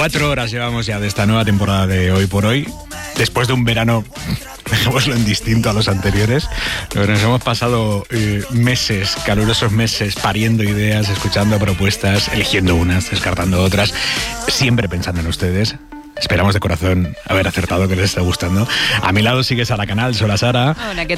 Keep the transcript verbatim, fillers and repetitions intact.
Cuatro horas llevamos ya de esta nueva temporada de Hoy por Hoy. Después de un verano, dejémoslo en distinto a los anteriores, pero nos hemos pasado eh, meses, calurosos meses, pariendo ideas, escuchando propuestas, eligiendo unas, descartando otras, siempre pensando en ustedes. Esperamos de corazón haber acertado, que les está gustando. A mi lado sigue Sara Canal. Hola, Sara. Hola, ¿qué